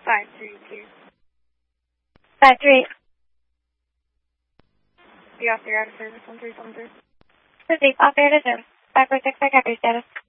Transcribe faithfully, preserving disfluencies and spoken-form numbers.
five three two. five three. The off-air out of service, one three seven three. Proceed, off-air to zero. five four six, I copy your status.